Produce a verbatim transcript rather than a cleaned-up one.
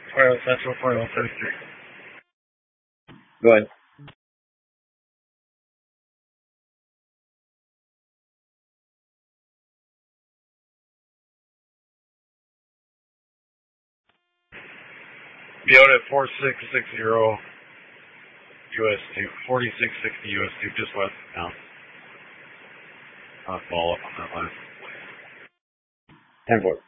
Pilot Central, Pilot thirty-three. Go ahead. Be out at four six six zero U S two, forty-six sixty U S two, just west of town. I'll follow up on that line. ten four.